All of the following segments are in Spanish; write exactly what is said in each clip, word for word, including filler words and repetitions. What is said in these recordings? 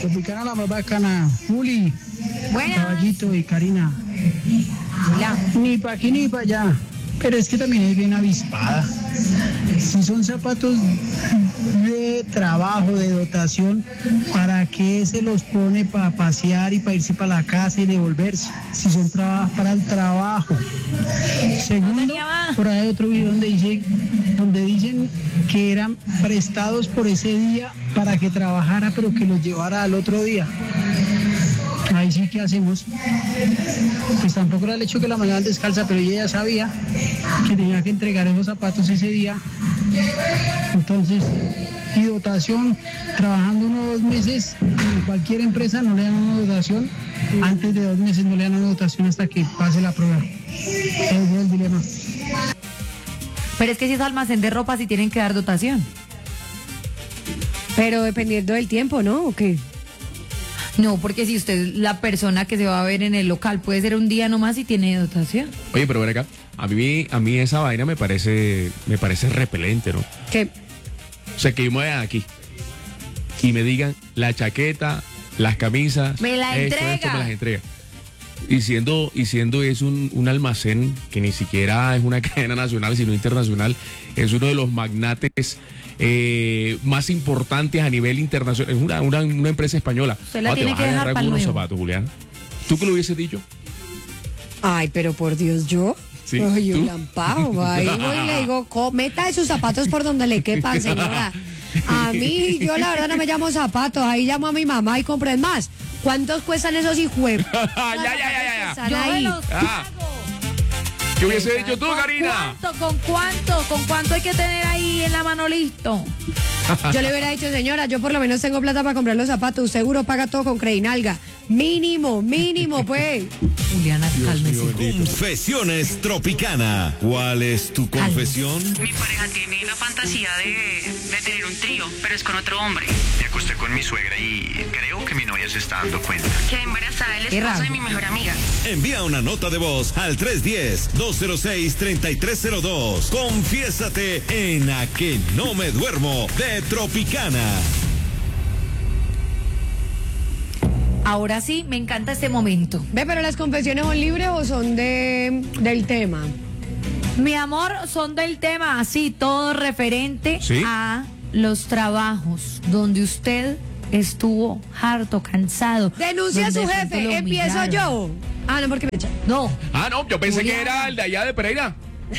Tropicana la más bacana. Juli, Buenas. Caballito y Karina. Hola. Ni pa' aquí ni pa' allá. Pero es que también es bien avispada. Si son zapatos de trabajo, de dotación, ¿para qué se los pone para pasear y para irse para la casa y devolverse? Si son traba- para el trabajo. Segundo, tenía más. por ahí hay otro video donde, dice, donde dicen que eran prestados por ese día para que trabajara, pero que los llevara al otro día. Ahí sí, ¿qué hacemos? Pues tampoco era el hecho que la mandaban descalza, pero ella ya sabía que tenía que entregar esos zapatos ese día. Entonces, y dotación, trabajando unos dos meses, en cualquier empresa no le dan una dotación, antes de dos meses no le dan una dotación hasta que pase la prueba. Ese es el dilema. Pero es que si es almacén de ropa, sí tienen que dar dotación. Pero dependiendo del tiempo, ¿no? ¿O qué? No, porque si usted, la persona que se va a ver en el local, puede ser un día nomás y tiene dotación. Oye, pero ven acá, a mí, a mí esa vaina me parece, me parece repelente, ¿no? ¿Qué? O sea, que yo me vaya aquí y me digan la chaqueta, las camisas, Me la esto, entrega. esto, me las entrega. Y siendo, y siendo es un, un almacén que ni siquiera es una cadena nacional, sino internacional, es uno de los magnates eh, más importantes a nivel internacional, es una, una, una empresa española. Usted la Ah, tiene te vas que a dejar agarrar pa'l con unos nuevo. zapatos, Julián. ¿Tú que lo hubieses dicho? Ay, pero por Dios, ¿yo? Sí, Ay, ¿tú? un lampao. Ahí voy y le digo, co- meta sus zapatos por donde le quepan, señora. A mí, yo la verdad no me llamo zapatos. Ahí llamo a mi mamá y compren más. ¿Cuántos cuestan esos hijueputas? ya, ya, ya, ya, ya. Están Yo me ahí. los Ah. pago. ¿Qué hubiese dicho tú, ¿Con Karina? cuánto? ¿Con cuánto? ¿Con cuánto hay que tener ahí en la mano listo? Yo le hubiera dicho, señora, yo por lo menos tengo plata para comprar los zapatos. Seguro paga todo con Credinalga. Mínimo, mínimo, pues. Juliana, cálmese. Confesiones Tropicana. ¿Cuál es tu confesión? Mi pareja tiene la fantasía de, de tener un trío, pero es con otro hombre. Me acosté con mi suegra y creo que mi novia se está dando cuenta. Quedé embarazada el Qué esposo de rabia. mi mejor amiga. Envía una nota de voz al tres uno cero, dos cero seis, tres tres cero dos. Confiésate en A que no me duermo de Tropicana. Ahora sí, me encanta este momento. Ve, pero las confesiones son libres o son de del tema. Mi amor, son del tema así, todo referente ¿Sí? a los trabajos donde usted estuvo harto, cansado. Denuncia a donde su de pronto lo jefe, empiezo humillaron. yo. Ah, no, porque me echa. No. Ah, no, yo pensé Juliana. que era el de allá de Pereira.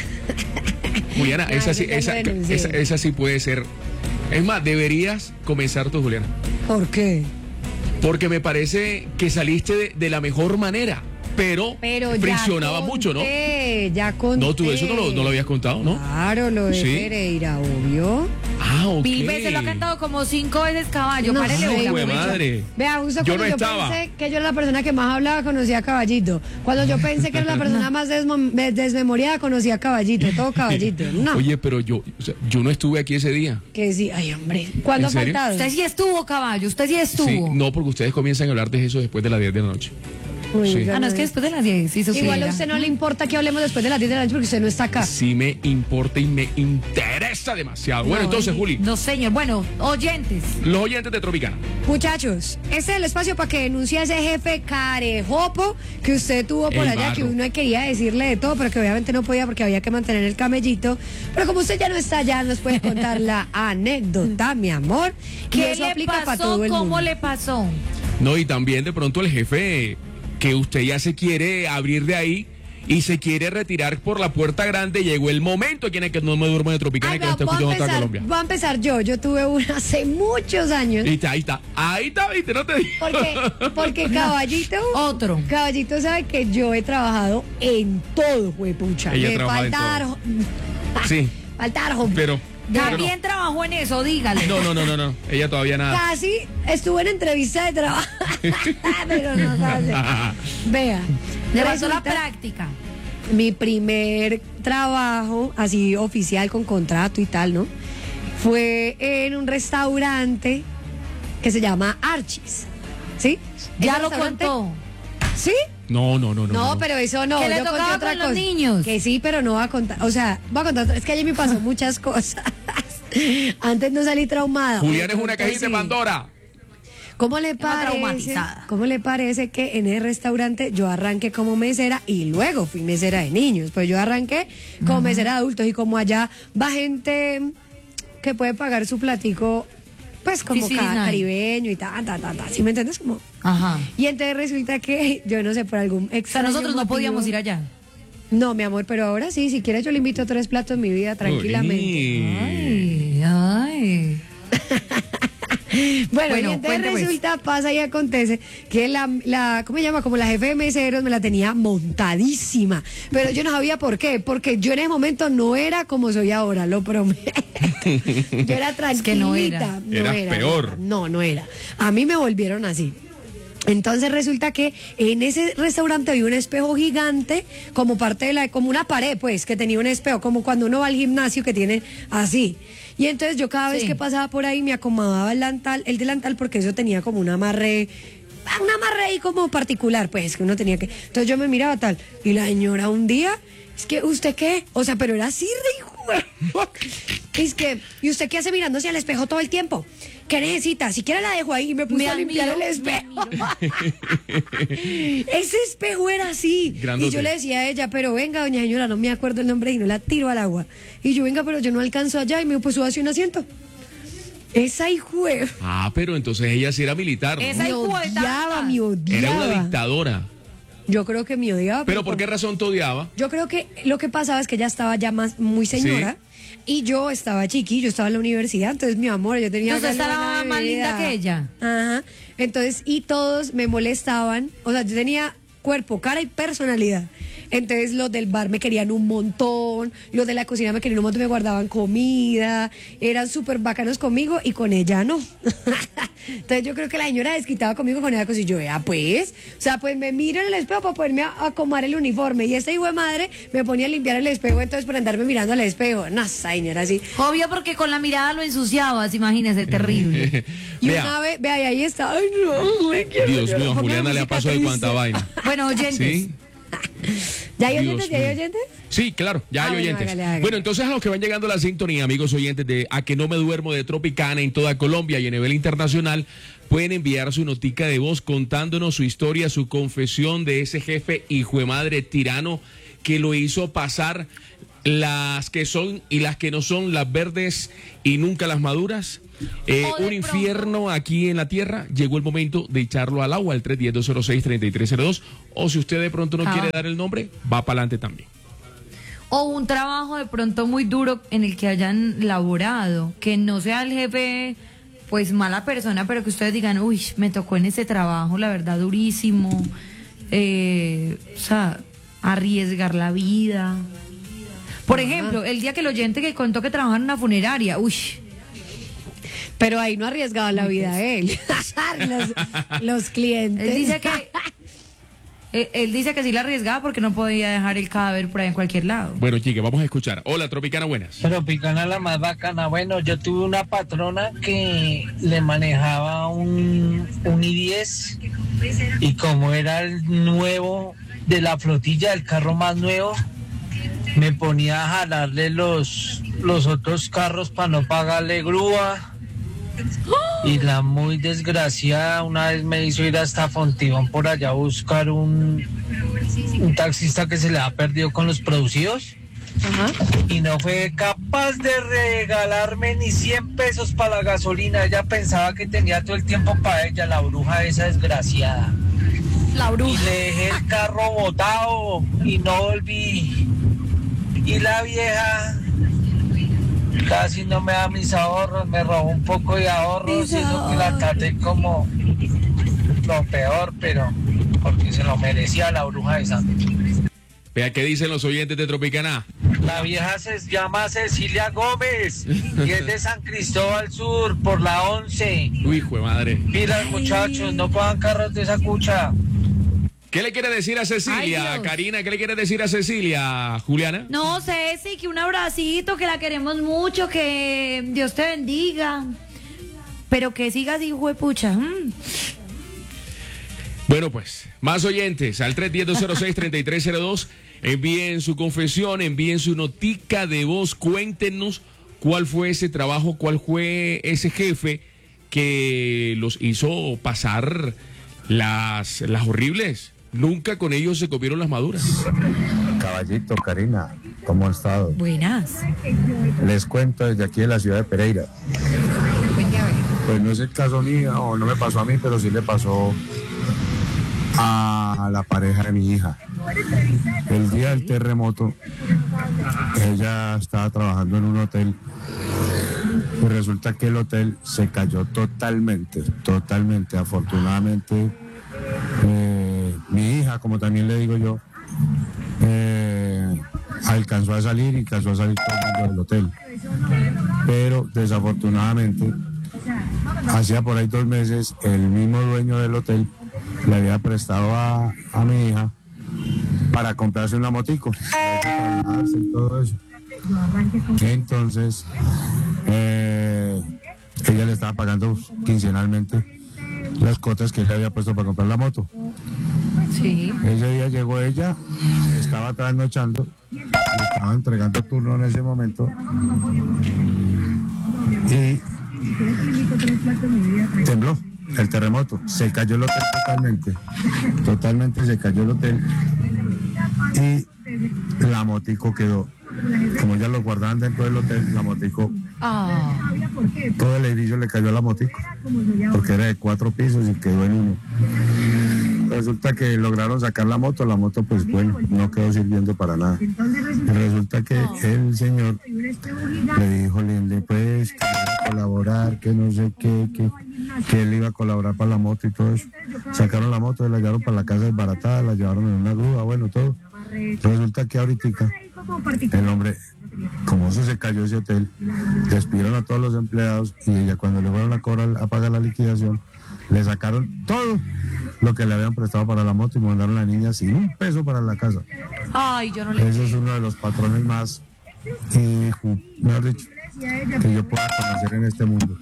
Juliana, No, esa, sí, yo ya lo esa, denuncié. esa, esa sí puede ser. Es más, deberías comenzar tú, Juliana. ¿Por qué? Porque me parece que saliste de, de la mejor manera, pero, Pero ya friccionaba mucho, ¿no? conté, Ya conté. No, tú eso no lo, no lo habías contado, ¿no? Claro, lo de Sí. Pereira, obvio. Ah, ok. Mil veces lo ha cantado como cinco veces caballo. No, Párele ay, bola, güey, muchacho. madre. Vea, justo Yo cuando no yo estaba. pensé que yo era la persona que más hablaba, conocía a Caballito. Cuando yo pensé que era la persona más desmo- des- desmemoriada, conocía a Caballito, todo Caballito. No, Oye, pero yo, o sea, yo no estuve aquí ese día. que sí, ay hombre. ¿Cuándo ha ¿En serio? faltado? Usted sí estuvo, caballo. Usted sí estuvo. Sí, no, porque ustedes comienzan a hablar de eso después de las diez de la noche. Uy, sí. yo Ah, no, es que después de las diez, si Igual supiera. a usted no le importa que hablemos después de las diez de la noche porque usted no está acá. Sí me importa y me interesa demasiado. Bueno, No, entonces, y- Juli, No, señor. Bueno, oyentes. los oyentes de Tropicana. Muchachos, este es el espacio para que denuncie a ese jefe carejopo que usted tuvo por El allá, que barro. uno quería decirle de todo, pero que obviamente no podía porque había que mantener el camellito. Pero como usted ya no está allá, nos puede contar la anécdota, mi amor. Y ¿Qué eso le aplica para pasó? todo el ¿Cómo mundo. le pasó? No, y también de pronto el jefe que usted ya se quiere abrir de ahí y se quiere retirar por la puerta grande. Llegó el momento aquí en el que no me duermo de Tropicana Ay, y que vea, no está voy, a escuchando acá empezar, Colombia. voy a empezar yo. Yo tuve una hace muchos años. Ahí está, ahí está. Ahí está, viste, no te digo. Porque, porque Caballito. Otro. Caballito sabe que yo he trabajado en todo, huepucha. Ella Me trabaja en falta dar. jo- Sí, Falta dar jo- pero... También trabajó en eso, dígale. No, no, no, no, no. Ella todavía nada. Casi estuve en entrevista de trabajo. Pero no sabe. Vea. Le pasó la resulta- práctica. Mi primer trabajo, así oficial, con contrato y tal, ¿no? Fue en un restaurante que se llama Archie's. ¿Sí? Ya ¿Ese lo restaurante? contó. ¿Sí? No, no, no, no. No, pero eso no. Que le yo conté tocaba otra con los cosa. niños. Que sí, pero no va a contar. O sea, voy a contar. Es que ayer me pasó muchas cosas. Antes no salí traumada. Julián es una Ahorita cajita de sí. Pandora. ¿Cómo le Estaba parece? traumatizada. ¿Cómo le parece que en el restaurante yo arranqué como mesera y luego fui mesera de niños? Pues yo arranqué como mesera de adultos y como allá va gente que puede pagar su platico, pues como Sí, sí, ca- nice. caribeño y ta, ta, ta, ta. ¿Sí me entiendes? Como... Ajá. Y entonces resulta que yo no sé, por algún O sea, extraño nosotros no motivo- podíamos ir allá. No, mi amor, pero ahora sí, si quieres yo le invito a tres platos en mi vida tranquilamente. Uy. Ay, ay. Bueno, Bueno, y entonces cuente, pues. resulta, pasa y acontece que la, la, ¿cómo se llama? Como la jefe de meseros me la tenía montadísima. Pero yo no sabía por qué, porque yo en ese momento no era como soy ahora, lo prometo. Yo era tranquilita. que no era. No Eras era, peor. No, no era. A mí me volvieron así. Entonces resulta que en ese restaurante había un espejo gigante como parte de la, como una pared pues, que tenía un espejo, como cuando uno va al gimnasio que tiene así. Y entonces yo cada vez Sí. que pasaba por ahí me acomodaba el delantal, el delantal porque eso tenía como un amarre, un amarre ahí como particular, pues, que uno tenía que... Entonces yo me miraba tal, y la señora un día, es que, ¿usted qué? O sea, pero era así, re hijo de- Es que, ¿y usted qué hace mirándose al espejo todo el tiempo? ¿Qué necesita? Si quiere la dejo ahí y me puse Me a limpiar admiro, el espejo. Ese espejo era así. Grandote. Y yo le decía a ella, pero venga, doña señora, no me acuerdo el nombre y no la tiro al agua. Y yo, venga, pero yo no alcanzo allá. Y me dijo, pues súbase un asiento. Esa hijo de- Ah, pero entonces ella sí era militar, ¿no? Esa me hijo de odiaba, tanta. me Era una odiaba. dictadora. Yo creo que me odiaba. ¿Pero por qué cuando- razón te odiaba? Yo creo que lo que pasaba es que ella estaba ya más muy señora. Y yo estaba chiqui, yo estaba en la universidad, entonces mi amor, yo tenía Entonces ganas estaba de más linda vida. que ella. Ajá. Entonces, y todos me molestaban, o sea, yo tenía cuerpo, cara y personalidad. Entonces los del bar me querían un montón, los de la cocina me querían un montón, me guardaban comida, eran súper bacanos conmigo y con ella no. Entonces yo creo que la señora desquitaba conmigo con ella, pues y yo, vea pues, o sea, pues me miro en el espejo para poderme a- acomodar el uniforme y esta hijo de madre me ponía a limpiar el espejo, entonces por andarme mirando al espejo, no, esa señora así. Obvio porque con la mirada lo ensuciabas, imagínese, terrible. Y Vea. una vez, vea, y ahí está, ay no, me quiero Dios llorar, mío, a ponga Juliana le ha música pasado de triste. cuánta vaina. Bueno, oyentes. ¿Sí? ¿Ya hay Dios oyentes? ¿Ya hay mío. oyentes? Sí, claro, ya Ah, hay bueno, oyentes. hágale, hágale. Bueno, entonces a los que van llegando a la sintonía, amigos oyentes de A Que No Me Duermo de Tropicana en toda Colombia y a nivel internacional, pueden enviar su notica de voz contándonos su historia, su confesión de ese jefe hijo de madre tirano que lo hizo pasar las que son y las que no son, las verdes y nunca las maduras. Eh, O de un infierno aquí en la tierra. Llegó el momento de echarlo al agua, al tres uno cero, dos cero seis, tres tres cero dos. O si usted de pronto no Ah. quiere dar el nombre, va para adelante también. O un trabajo de pronto muy duro en el que hayan laborado, que no sea el jefe, pues mala persona, pero que ustedes digan, uy, me tocó en ese trabajo, la verdad, durísimo. Eh, o sea, arriesgar la vida. Por ejemplo, el día que el oyente que contó que trabajaba en una funeraria, uy, Pero ahí no arriesgaba la vida él. los, los clientes. él dice que él, él dice que sí la arriesgaba porque no podía dejar el cadáver por ahí en cualquier lado. Bueno, chique, vamos a escuchar. Hola, Tropicana, buenas. Tropicana la más bacana. Bueno, yo tuve una patrona que le manejaba un, un i diez y como era el nuevo de la flotilla, el carro más nuevo, me ponía a jalarle los, los otros carros para no pagarle grúa. Y la muy desgraciada una vez me hizo ir hasta Fontibón por allá a buscar un, un taxista que se le ha perdido con los producidos. Ajá. Y no fue capaz de regalarme ni cien pesos para la gasolina. Ella pensaba que tenía todo el tiempo para ella, la bruja esa desgraciada. La Y le dejé el carro botado y no volví. Y la vieja casi no me da mis ahorros, me robó un poco de ahorros y eso que la traté como lo peor, pero porque se lo merecía la bruja esa. Vea qué dicen los oyentes de Tropicana. La vieja se llama Cecilia Gómez y es de San Cristóbal Sur por la once. Uy, hijo de madre. Pilas muchachos, no cojan carros de esa cucha. ¿Qué le quiere decir a Cecilia? Ay, Dios. Karina, ¿qué le quiere decir a Cecilia? Juliana. No, Ceci, que un abracito, que la queremos mucho, que Dios te bendiga. Pero que sigas, hijo de pucha. mm. Bueno, pues, más oyentes al tres uno cero, dos cero seis, tres tres cero dos. Envíen su confesión, envíen su notica de voz, cuéntenos cuál fue ese trabajo, cuál fue ese jefe que los hizo pasar las, las horribles. Nunca con ellos se comieron las maduras. Caballito, Karina, ¿cómo han estado? Buenas. Les cuento desde aquí de la ciudad de Pereira. Pues no es el caso mío, o no me pasó a mí, pero sí le pasó a la pareja de mi hija. El día del terremoto, ella estaba trabajando en un hotel y resulta que el hotel se cayó totalmente, totalmente. Afortunadamente, eh, mi hija, como también le digo yo, eh, alcanzó a salir y alcanzó a salir todo el mundo del hotel. Pero desafortunadamente, hacía por ahí dos meses, el mismo dueño del hotel le había prestado a, a mi hija para comprarse una motico y todo eso. Entonces eh, ella le estaba pagando quincenalmente las cuotas que él le había puesto para comprar la moto. Sí. Ese día llegó ella, estaba trasnochando, le estaba entregando turno en ese momento y tembló el terremoto, se cayó el hotel totalmente, totalmente se cayó el hotel y la motico quedó, como ya lo guardaban dentro del hotel, la motico, Ah. todo el edificio le cayó a la motico, porque era de cuatro pisos y quedó en uno. Resulta que lograron sacar la moto, la moto pues bueno, no quedó sirviendo para nada. Resulta que el señor le dijo, Lindy, pues que iba a colaborar, que no sé qué, que, que él iba a colaborar para la moto y todo eso. Sacaron la moto, la llevaron para la casa desbaratada, la llevaron en una grúa, bueno, todo. Resulta que ahorita el hombre, como eso se cayó ese hotel, despidieron a todos los empleados y ella cuando le fueron a cobrar, a pagar la liquidación, le sacaron todo lo que le habían prestado para la moto y mandaron a la niña sin un peso para la casa. Ay, yo no le Ese es uno de los patrones más, eh, mejor dicho, que yo pueda conocer en este mundo.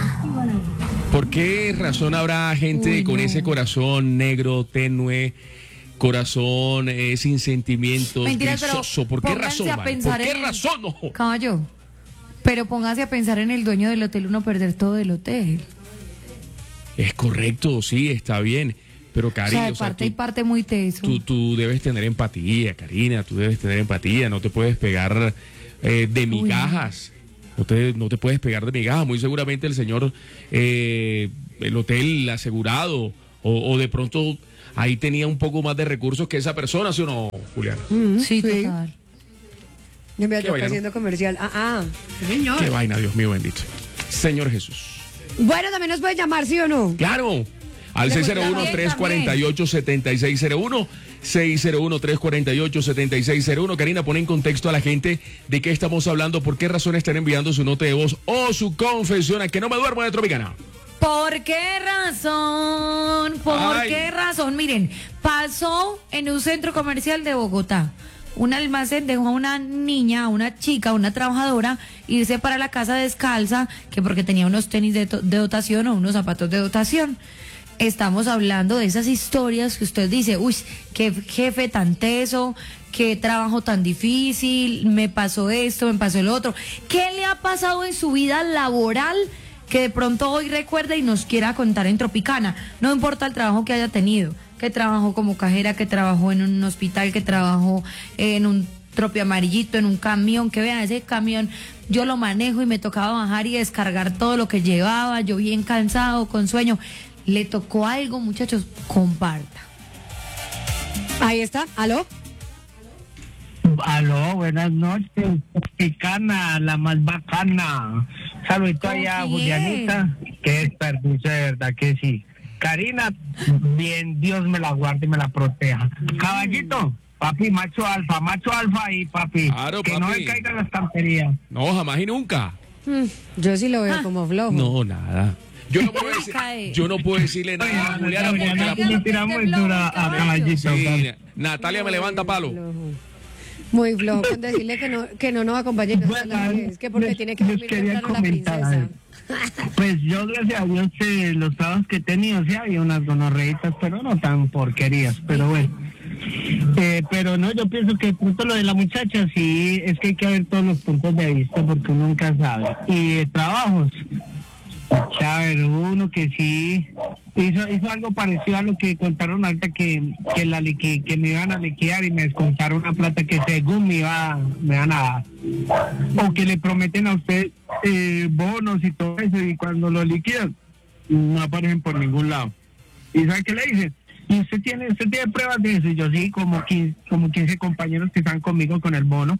¿Por qué razón habrá gente Uy, con no. ese corazón negro, tenue, corazón eh, sin sentimientos, Mentiras, pero grisoso? ¿Por qué pónganse razón, a vale? pensar ¿Por qué en- razón? No. Caballo. Pero póngase a pensar en el dueño del hotel, uno perder todo el hotel. Es correcto, sí, está bien. Pero, O Cari, sea, de o sea, parte tú- y parte muy teso. Tú, tú debes tener empatía, Karina, tú debes tener empatía, no te puedes pegar eh, de migajas, no te, no te puedes pegar de migajas. Muy seguramente el señor, eh, el hotel asegurado, o, o de pronto ahí tenía un poco más de recursos que esa persona, ¿sí o no, Juliana? Mm, Sí, total. Yo me Qué vaina, haciendo comercial. Ah, ah. Señor. Qué vaina, Dios mío bendito. Señor Jesús. Bueno, también nos pueden llamar, ¿sí o no? Claro. Al seis cero uno, tres cuatro ocho, siete seis cero uno, seis cero uno, tres cuatro ocho, siete seis cero uno. Karina, pone en contexto a la gente de qué estamos hablando, por qué razón están enviando su nota de voz o su confesión a que no me duermo de Tropicana. ¿Por qué razón? ¿Por Ay. qué razón? Miren, pasó en un centro comercial de Bogotá. Un almacén dejó a una niña, a una chica, a una trabajadora, irse para la casa descalza, que porque tenía unos tenis de, to- de dotación o unos zapatos de dotación. Estamos hablando de esas historias que usted dice, uy, qué jefe tan teso, qué trabajo tan difícil, me pasó esto, me pasó el otro. ¿Qué le ha pasado en su vida laboral que de pronto hoy recuerda y nos quiera contar en Tropicana? No importa el trabajo que haya tenido, que trabajó como cajera, que trabajó en un hospital, que trabajó en un tropi amarillito, en un camión, que vean ese camión, yo lo manejo y me tocaba bajar y descargar todo lo que llevaba, yo bien cansado, con sueño. ¿Le tocó algo, muchachos? Comparta. Ahí está. ¿Aló? Aló, buenas noches, Tropicana, la más bacana. Saludito ¿Con allá a quién? Julianita. Qué desperdicio, de verdad que sí. Karina, bien, Dios me la guarde y me la proteja. Caballito, papi, macho alfa, macho alfa y papi. Claro, que papi. no me caigan las tonterías. No, jamás y nunca. Mm, yo sí lo veo Ah. como flojo. No, nada. Yo no puedo, decir- Cae. yo no puedo decirle nada a Juliana porque Juliana, la- le tiramos muy dura a Caballito. Sí, Natalia me levanta palo. Flojo. Muy flojo con decirle que no, que no nos acompañe. Que, no se la deje. Es que porque les- tiene que les dormir quería temprano la comentar princesa. Pues yo, gracias a Dios, eh, los trabajos que he tenido, sí había unas gonorreitas, pero no tan porquerías, pero bueno. Eh, pero no, yo pienso que de pronto lo de la muchacha, sí, es que hay que ver todos los puntos de vista porque uno nunca sabe. Y de trabajos, Chávez, uno que sí hizo, hizo algo parecido a lo que contaron ahorita que, que, la liqui, que me iban a liquidar y me descontaron una plata que según me, iba, me van a dar. O que le prometen a usted eh, bonos y todo eso y cuando lo liquidan no aparecen por ningún lado. ¿Y sabe qué le dicen? ¿Y usted tiene usted tiene pruebas de eso? Y yo sí, como quince, como quince compañeros que están conmigo con el bono.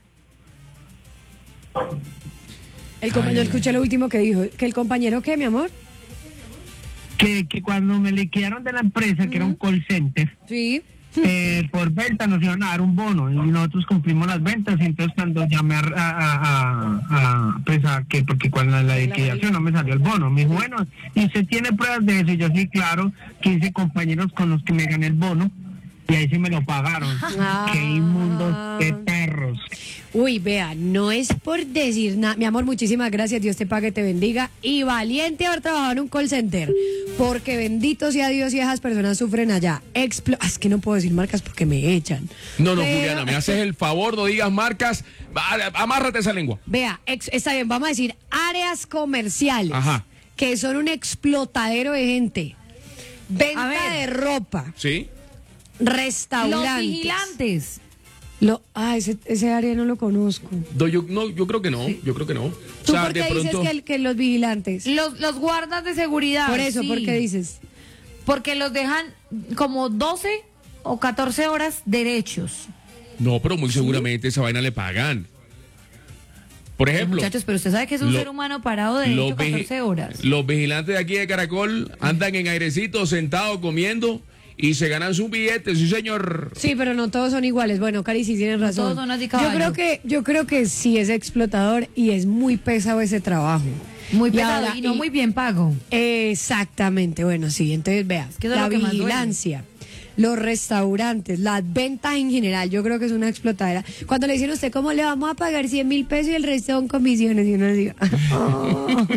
El compañero, escuché lo último que dijo. ¿Que el compañero qué, mi amor? Que, que cuando me liquidaron de la empresa, uh-huh. que era un call center, sí. eh, por venta nos iban a dar un bono y nosotros cumplimos las ventas. Y entonces cuando llamé a, a, a, a pues a que porque cuando la liquidación no me salió el bono, me dijo, bueno, ¿y usted tiene pruebas de eso? Y yo sí, claro, quince compañeros con los que me gané el bono y ahí sí me lo pagaron. Ah. Qué inmundos de perros. Uy, vea, no es por decir nada. Mi amor, muchísimas gracias. Dios te pague, te bendiga. Y valiente haber trabajado en un call center. Porque bendito sea Dios y esas personas sufren allá. Explo es que no puedo decir marcas porque me echan. No, no, Pero... Juliana, me haces el favor, no digas marcas. Amárrate esa lengua. Vea, ex, está bien, vamos a decir áreas comerciales. Ajá. Que son un explotadero de gente. Venta de ropa. Sí. Restaurantes. Los vigilantes. Lo, ah, ese, ese área no lo conozco. No, yo, no, yo creo que no, sí. yo creo que no. ¿Tú o sea, por qué de dices pronto... que, que los vigilantes? Los, los guardas de seguridad. Por eso, sí. ¿por qué dices? Porque los dejan como doce o catorce horas derechos. No, pero muy ¿Sí? seguramente esa vaina le pagan. Por ejemplo... Muchachos, pero usted sabe que es un lo, ser humano parado de derecho catorce horas. Los vigilantes de aquí de Caracol andan en airecito, sentados, comiendo... Y se ganan sus billetes, sí señor. Sí, pero no todos son iguales. Bueno, Cari, sí tienes razón. No todos son así, yo creo que yo creo que sí es explotador y es muy pesado ese trabajo. Muy pesado y, ahora, y no y, muy bien pago. Exactamente, bueno, sí, entonces vea, es que la vigilancia, los restaurantes, las ventas en general, yo creo que es una explotadera. Cuando le dicen a usted, ¿cómo le vamos a pagar cien mil pesos y el resto son comisiones? Y uno le diga, oh,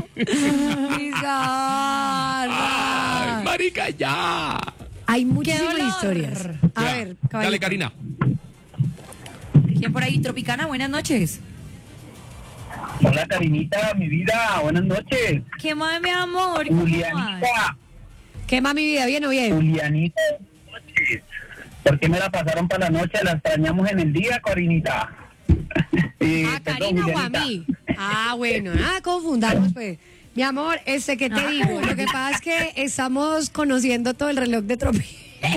¡ay, marica, ya! Hay muchísimas historias. A ya. ver, caballito. Dale, Karina. ¿Quién por ahí? Tropicana, buenas noches. Hola, Karinita, mi vida, buenas noches. ¿Qué más, mi amor? Julianita. ¿Qué más, mi vida? ¿Bien o bien? Julianita, buenas noches. ¿Por qué me la pasaron para la noche? La extrañamos en el día, Karinita. eh, ¿A Karina o a mí? Ah, bueno, ah, confundamos, pues. Mi amor, este, ¿qué te digo? Lo que pasa es que estamos conociendo todo el reloj de Tropica.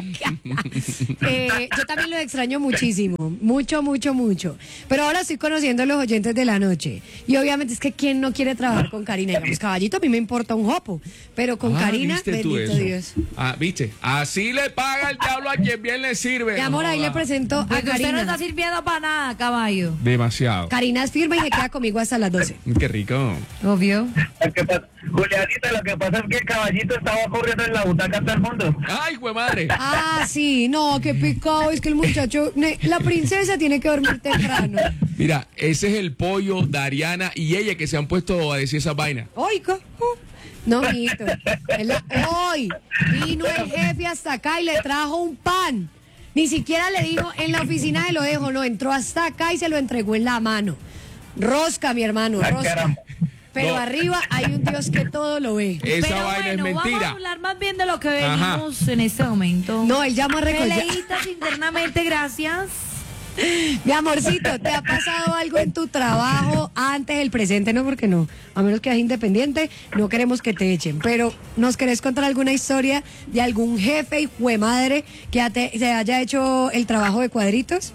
eh, yo también lo extraño muchísimo, mucho, mucho, mucho. Pero ahora estoy conociendo a los oyentes de la noche. Y obviamente es que ¿quién no quiere trabajar con Karina? Digamos, Caballito, a mí me importa un jopo. Pero con ah, Karina, bendito Dios. Ah, ¿viste? Así le paga el diablo a quien bien le sirve. Mi amor, ahí le presento pues a Karina. Usted no está sirviendo para nada, caballo. Demasiado. Karina es firme y se queda conmigo hasta las doce. Qué rico. Obvio. Julianita, lo que pasa es que el Caballito estaba corriendo en la butaca todo el mundo. Ay, güey madre. Ah, sí, no, qué picado, es que el muchacho, la princesa tiene que dormir temprano. Mira, ese es el pollo, Dariana y ella que se han puesto a decir esa vaina. Oiga, no, mijito, hoy vino el jefe hasta acá y le trajo un pan. Ni siquiera le dijo en la oficina de lo dejo, no, entró hasta acá y se lo entregó en la mano. Rosca, mi hermano, rosca. Pero no. Arriba hay un Dios que todo lo ve. Esa Pero vaina bueno, es mentira. Vamos a hablar más bien de lo que venimos Ajá. en este momento. No, él llama a recoger. Peleitas internamente, gracias. Mi amorcito, ¿te ha pasado algo en tu trabajo antes del presente? No, porque no. A menos que seas independiente, no queremos que te echen. Pero, ¿nos querés contar alguna historia de algún jefe y juemadre que te, te haya hecho el trabajo de cuadritos?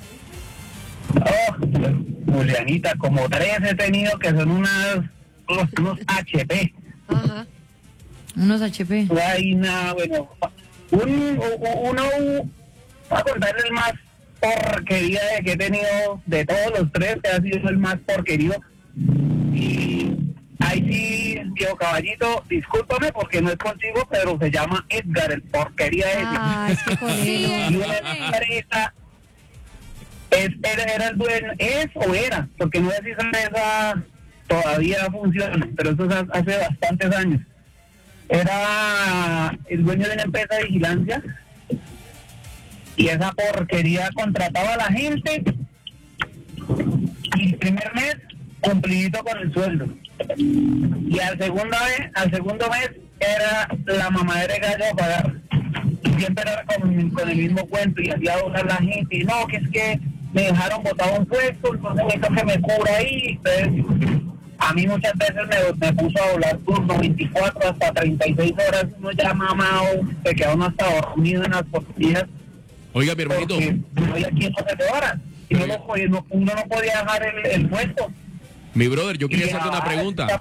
Oh, Julianita, como tres he tenido que son unas, unos, unos H P. Ajá. Unos H P. Ay, nada, bueno. Un, uno, voy a contarle el más porquería de que he tenido de todos los tres, que ha sido el más porquerío. Y ahí sí, Diego Caballito, discúlpame porque no es contigo, pero se llama Edgar, el porquería ese. Ah, es que con sí, y una empresa. Es, era, era el dueño, es o era, porque no sé si esa empresa todavía funciona, pero eso es hace bastantes años. Era el dueño de una empresa de vigilancia y esa porquería contrataba a la gente y el primer mes cumplidito con el sueldo. Y al segunda vez, al segundo mes era la mamadera de gallo a pagar. Y siempre era con, con el mismo cuento y hacía doblar la gente. Y no, que es que me dejaron botado un puesto, entonces necesito que me cubra ahí. Entonces, a mí muchas veces me, me puso a doblar turno veinticuatro hasta treinta y seis horas. Uno ya mamado, se queda uno hasta dormido en las costillas. Oiga, mi hermanito. No había quien no se te horas. Y uno, no, uno no podía dejar el, el puesto. Mi brother, yo quería hacerte una pregunta.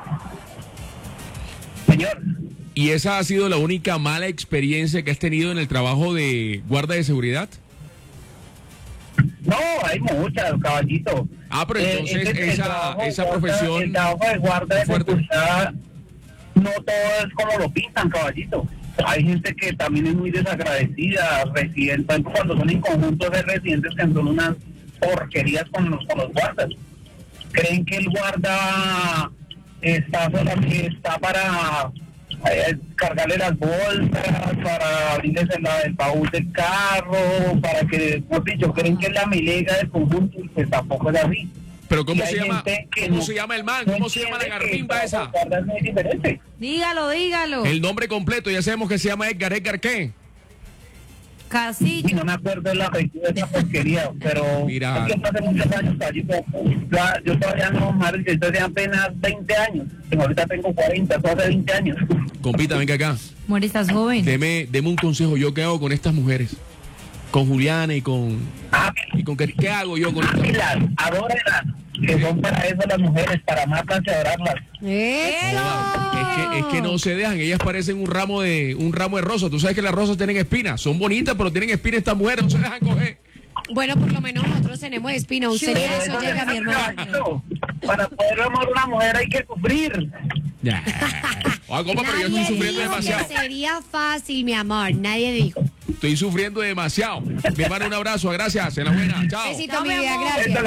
Señor. ¿Y esa ha sido la única mala experiencia que has tenido en el trabajo de guarda de seguridad? No, hay muchas, caballito. Ah, pero entonces eh, el, esa, el trabajo, esa profesión... El trabajo de guarda de seguridad no todo es como lo pintan, caballito. Hay gente que también es muy desagradecida, residentes, cuando son en conjuntos de residentes que son unas porquerías con los, con los guardas. Creen que el guarda está solamente está para eh, cargarle las bolsas, para abrirles el, el baúl del carro, para que, por dicho, creen que es la milega del conjunto y pues tampoco es así. Pero ¿cómo se llama? ¿Cómo no, se llama el man? ¿Cómo no se llama la garrimba esa? Dígalo, dígalo. El nombre completo, ya sabemos que se llama Edgar. ¿Edgar qué? Castillo. Sí, no me acuerdo de la de esa porquería, pero mira. Es que hace muchos años, yo, yo todavía no, madre, yo tenía apenas veinte años, ahorita tengo cuarenta, eso hace veinte años. Compita, venga acá. More, estás joven. Deme, deme un consejo, ¿yo qué hago con estas mujeres? Con Juliana y con... Ah, y con ¿qué, ¿Qué hago yo con estas mujeres? Adórenlas, que son para eso las mujeres, para amarlas y adorarlas. ¡Eso! Es que, es que no se dejan, ellas parecen un ramo de un ramo de rosas. Tú sabes que las rosas tienen espinas, son bonitas, pero tienen espinas estas mujeres, no se dejan coger. Bueno, por lo menos nosotros tenemos espina, un serio eso llega a mi hermano. Para poder amar a una mujer hay que sufrir. Ya. Oiga, compa, pero yo estoy sufriendo demasiado. Sería fácil, mi amor, nadie dijo. Estoy sufriendo demasiado. Mi hermano, un abrazo, gracias, enhorabuena, chao. Besito, mi vida, gracias.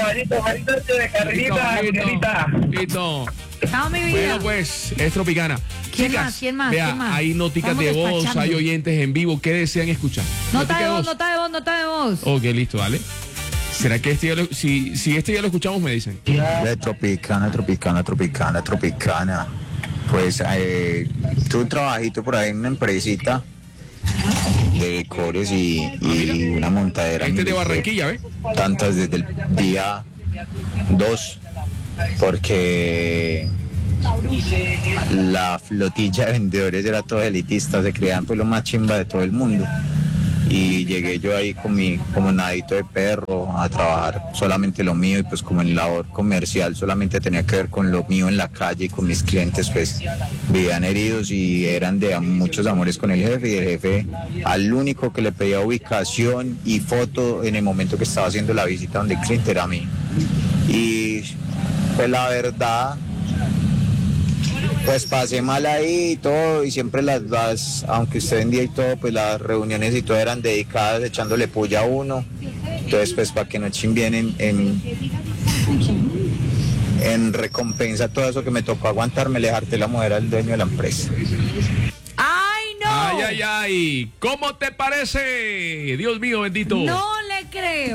Listo. Chao, mi vida. Bueno, pues, es Tropicana. ¿Quién Chicas, más? ¿Quién más? Vea, ¿Quién más? hay noticas de voz, hay oyentes en vivo. ¿Qué desean escuchar? Nota de voz, nota de voz, nota de voz. Ok, listo, dale. ¿Será que este ya lo, si, si este ya lo escuchamos, me dicen? De Tropicana, Tropicana, Tropicana, Tropicana. Pues eh, tuve un trabajito por ahí en una empresita de decores y, y una montadera. Este de Barranquilla, ¿ves? Tantas desde el día dos, porque la flotilla de vendedores era todo elitista, se creían pues lo más chimba de todo el mundo. Y llegué yo ahí con mi como nadito de perro a trabajar solamente lo mío, y pues como en labor comercial solamente tenía que ver con lo mío en la calle, y con mis clientes pues vivían heridos y eran de muchos amores con el jefe, y el jefe al único que le pedía ubicación y foto en el momento que estaba haciendo la visita donde el cliente era a mí. Y pues la verdad, pues pasé mal ahí y todo, y siempre las, las, aunque usted vendía y todo, pues las reuniones y todo eran dedicadas echándole puya a uno. Entonces, pues para que no chimbien en, en, en recompensa todo eso que me tocó aguantarme, le harté la mujer al dueño de la empresa. ¡Ay, no! ¡Ay, ay, ay! ¿Cómo te parece? Dios mío, bendito. No le creo.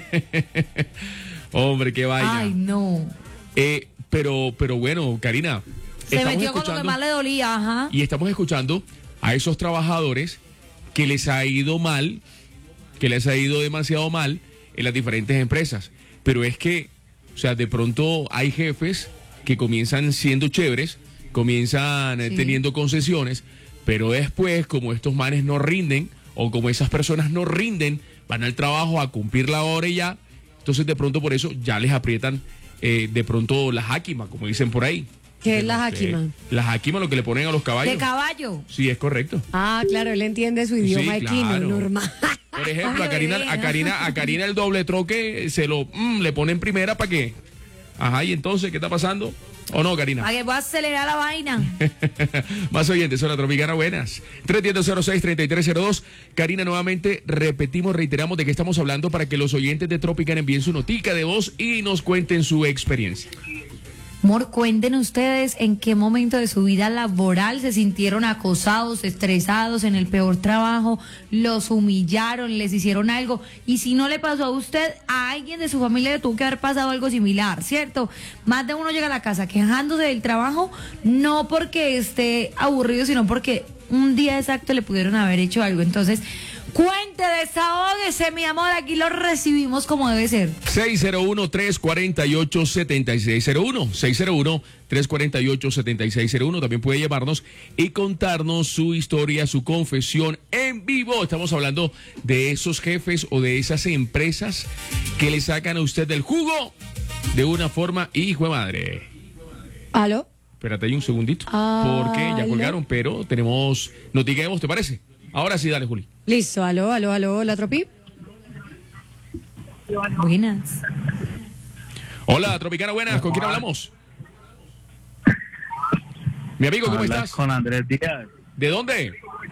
Hombre, qué vaina. Ay, no. Eh, pero, pero bueno, Karina. Se metió con lo que más le dolía, ajá. Y estamos escuchando a esos trabajadores que les ha ido mal, que les ha ido demasiado mal en las diferentes empresas. Pero es que, o sea, de pronto hay jefes que comienzan siendo chéveres, comienzan sí. teniendo concesiones, pero después, como estos manes no rinden, o como esas personas no rinden, van al trabajo a cumplir la hora y ya, entonces de pronto por eso ya les aprietan eh, de pronto la jáquima, como dicen por ahí. ¿Qué es la jáquima? La jáquima, lo que le ponen a los caballos. ¿De caballo? Sí, es correcto. Ah, claro, él entiende su idioma sí, equino, claro. normal. Por ejemplo, a Karina, a Karina, a Karina el doble troque se lo mm, le ponen primera para qué. Ajá, y entonces, ¿qué está pasando? ¿O no, Karina? Para que pueda acelerar la vaina. Más oyentes, son la Tropicana, buenas. tres uno cero, cero seis, tres tres cero dos. Karina, nuevamente repetimos, reiteramos de qué estamos hablando para que los oyentes de Tropicana envíen su notica de voz y nos cuenten su experiencia. Amor, cuenten ustedes en qué momento de su vida laboral se sintieron acosados, estresados en el peor trabajo, los humillaron, les hicieron algo. Y si no le pasó a usted, a alguien de su familia le tuvo que haber pasado algo similar, ¿cierto? Más de uno llega a la casa quejándose del trabajo, no porque esté aburrido, sino porque un día exacto le pudieron haber hecho algo. Entonces, cuente, desahógese, mi amor, aquí lo recibimos como debe ser. seis cero uno, tres cuatro ocho, siete seis cero uno, seis cero uno, tres cuatro ocho, siete seis cero uno. También puede llamarnos y contarnos su historia, su confesión en vivo. Estamos hablando de esos jefes o de esas empresas que le sacan a usted del jugo de una forma hijo de madre. ¿Aló? Espérate ahí un segundito, porque ya colgaron, pero tenemos noticias, ¿te parece? Ahora sí, dale, Juli. Listo, aló, aló, aló, la Tropi. Buenas. Hola, Tropicana, buenas. ¿Con quién hablamos? Mi amigo, ¿cómo Hablas estás? Con Andrés Díaz. ¿De dónde?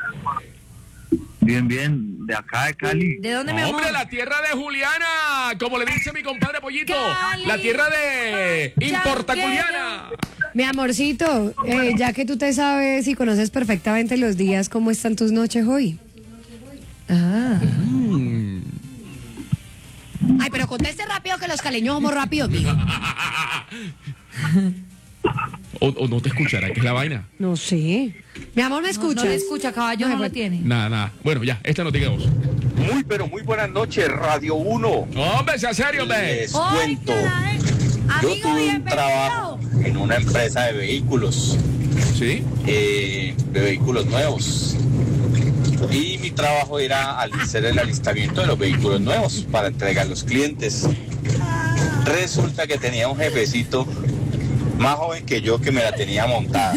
Bien, bien, de acá de Cali. ¿De dónde, mi amor? Hombre, la tierra de Juliana, como le dice mi compadre Pollito. Cali. La tierra de Importaculiana. Mi amorcito, eh, ya que tú te sabes y conoces perfectamente los días, ¿cómo están tus noches hoy? Ah. Mm. Ay, pero conteste rápido que los caleños somos rápidos, mijo. O, o no te escuchará, ¿qué es la vaina? No sé. Mi amor, ¿me escuchas? No, no le escucha, caballo, no, no lo tiene. Nada, nada. Bueno, ya, esta no digamos. Muy, pero muy buenas noches, Radio uno. Hombre, sea serio, hombre. Les cuento. Yo tuve un trabajo en una empresa de vehículos. ¿Sí? Eh, de vehículos nuevos. Y mi trabajo era hacer el alistamiento de los vehículos nuevos para entregar a los clientes. Resulta que tenía un jefecito más joven que yo que me la tenía montada.